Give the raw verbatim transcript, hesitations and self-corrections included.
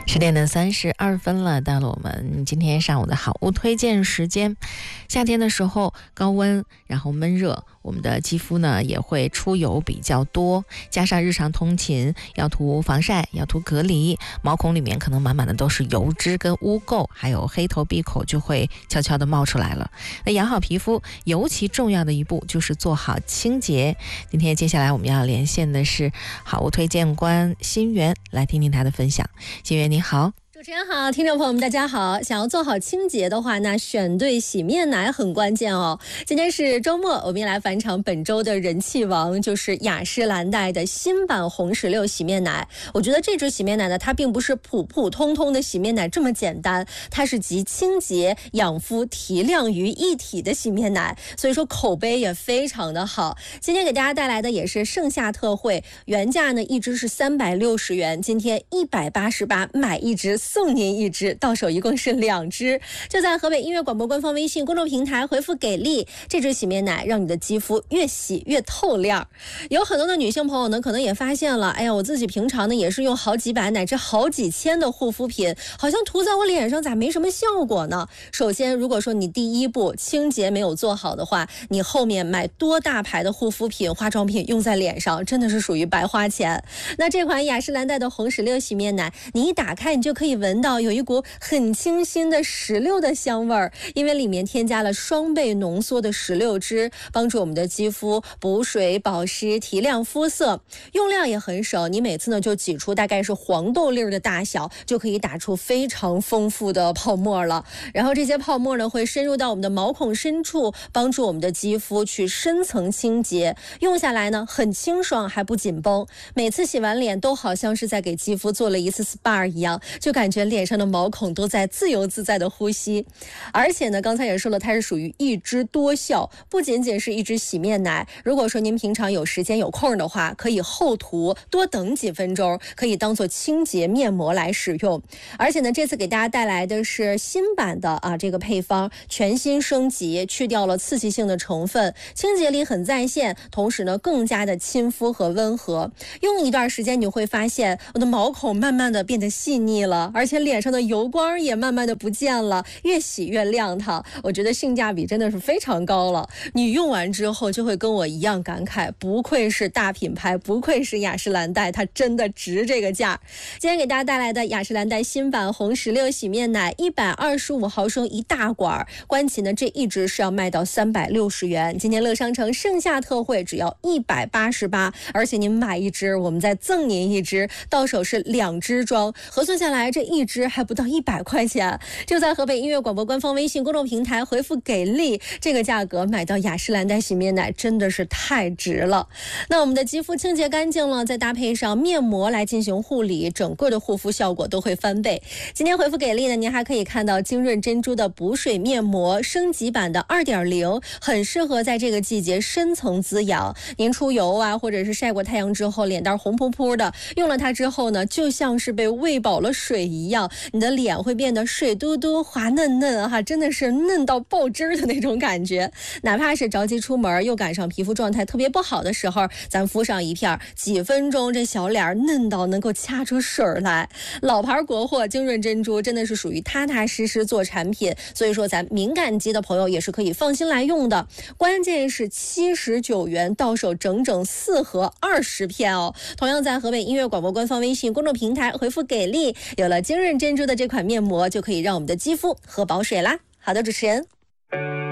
十点的三十二分了，到了我们今天上午的好物推荐时间。夏天的时候高温，然后闷热，我们的肌肤呢也会出油比较多，加上日常通勤要涂防晒，要涂隔离，毛孔里面可能满满的都是油脂跟污垢，还有黑头闭口就会悄悄的冒出来了。那养好皮肤尤其重要的一步就是做好清洁。今天接下来我们要连线的是好物推荐官新源，来听听他的分享。新源你好。 主持人好，听众朋友们大家好。想要做好清洁的话，那选对洗面奶很关键哦。今天是周末，我们来返场本周的人气王，就是雅诗兰黛的新版红石榴洗面奶。我觉得这支洗面奶呢，它并不是普普通通的洗面奶这么简单，它是集清洁、养肤、提亮于一体的洗面奶，所以说口碑也非常的好。今天给大家带来的也是盛夏特惠，原价呢一支是三百六十元，今天一百八十八，买一支送您一支，到手一共是两支。就在河北音乐广播官方微信公众平台回复给力，这支洗面奶让你的肌肤越洗越透亮。有很多的女性朋友呢可能也发现了，哎呀，我自己平常呢也是用好几百乃至好几千的护肤品，好像涂在我脸上咋没什么效果呢？首先如果说你第一步清洁没有做好的话，你后面买多大牌的护肤品化妆品用在脸上真的是属于白花钱。那这款雅诗兰黛的红石榴洗面奶，你一打开你就可以闻到有一股很清新的石榴的香味儿，因为里面添加了双倍浓缩的石榴汁，帮助我们的肌肤补水保湿提亮肤色。用量也很少，你每次呢就挤出大概是黄豆粒儿的大小，就可以打出非常丰富的泡沫了。然后这些泡沫呢会深入到我们的毛孔深处，帮助我们的肌肤去深层清洁。用下来呢很清爽还不紧绷，每次洗完脸都好像是在给肌肤做了一次 S P A 一样，就感觉脸上的毛孔都在自由自在的呼吸。而且呢刚才也说了，它是属于一支多效，不仅仅是一支洗面奶，如果说您平常有时间有空的话，可以厚涂多等几分钟，可以当做清洁面膜来使用。而且呢这次给大家带来的是新版的啊这个配方，全新升级，去掉了刺激性的成分，清洁力很在线，同时呢更加的亲肤和温和。用一段时间你会发现我的毛孔慢慢的变得细腻了，而且脸上的油光也慢慢的不见了，越洗越亮堂。我觉得性价比真的是非常高了，你用完之后就会跟我一样感慨，不愧是大品牌，不愧是雅诗兰黛，它真的值这个价。今天给大家带来的雅诗兰黛新版红石榴洗面奶，一百二十五毫升一大管，官旗呢这一支是要卖到三百六十元，今天乐商城盛夏特惠只要一百八十八，而且您买一支我们再赠您一支，到手是两支装，核算下来这一支还不到一百块钱。就在河北音乐广播官方微信公众平台回复给力，这个价格买到雅诗兰黛洗面奶真的是太值了。那我们的肌肤清洁干净了，再搭配上面膜来进行护理，整个的护肤效果都会翻倍。今天回复给力呢，您还可以看到精润珍珠的补水面膜升级版的 二点零， 很适合在这个季节深层滋养。您出油啊或者是晒过太阳之后脸蛋红扑扑的，用了它之后呢就像是被喂饱了水一样，你的脸会变得水嘟嘟滑嫩嫩哈，真的是嫩到爆汁的那种感觉。哪怕是着急出门又赶上皮肤状态特别不好的时候，咱敷上一片，几分钟这小脸嫩到能够掐出水来。老牌国货精润珍珠真的是属于踏踏实实做产品，所以说咱敏感肌的朋友也是可以放心来用的。关键是七十九元到手整整四盒二十片哦。同样在河北音乐广播官方微信公众平台回复给力，有了精润珍珠的这款面膜，就可以让我们的肌肤喝饱水啦。好的，主持人。